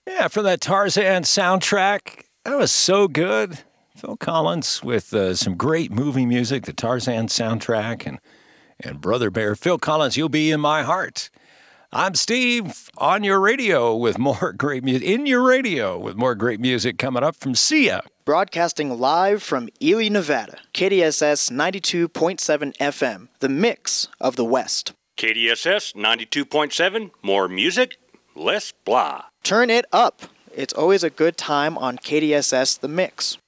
Yeah, from that Tarzan soundtrack. That was so good. Phil Collins with some great movie music, the Tarzan soundtrack, and Brother Bear. Phil Collins, You'll Be in My Heart. I'm Steve on your radio with more great music. In your radio with more great music coming up from Sia. Broadcasting live from Ely, Nevada. KDSS 92.7 FM, the mix of the West. KDSS 92.7, more music, less blah. Turn it up. It's always a good time on KDSS The Mix.